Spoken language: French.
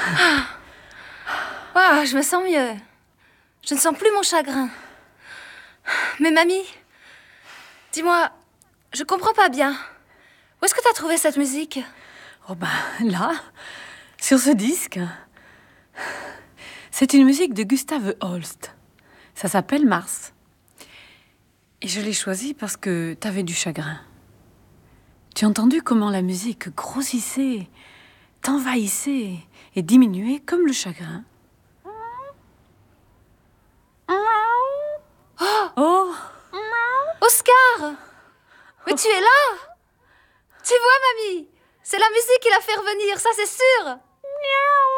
Ah, je me sens mieux. Je ne sens plus mon chagrin. Mais mamie, dis-moi, je comprends pas bien. Où est-ce que t'as trouvé cette musique? Oh ben, là, sur ce disque. C'est une musique de Gustav Holst. Ça s'appelle Mars. Et je l'ai choisie parce que t'avais du chagrin. Tu as entendu comment la musique grossissait, t'envahissait et diminuait comme le chagrin? Oh! Oscar! Mais tu es là! Tu vois, mamie? C'est la musique qui l'a fait revenir, ça c'est sûr!